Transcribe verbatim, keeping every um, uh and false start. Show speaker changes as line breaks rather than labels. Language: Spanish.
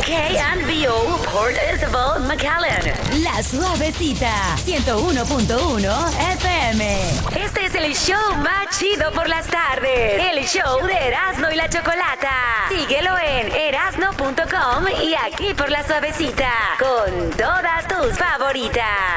K and B O, Port Isabel, McAllen.
La Suavecita, ciento uno punto uno F M.
Este es el show más chido por las tardes. El show de Erasmo y la Chocolata. Síguelo en erasno punto com y aquí por La Suavecita. Con todas tus favoritas.